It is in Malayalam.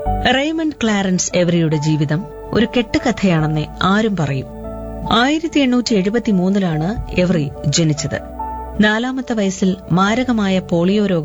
റെയ്മണ്ട് ക്ലാരൻസ് എവറിയുടെ ജീവിതം ഒരു കെട്ടുകഥയാണെന്നേ ആരും പറയും. 1873 എവറി ജനിച്ചത്. 4-ാമത്തെ വയസ്സിൽ മാരകമായ പോളിയോ രോഗം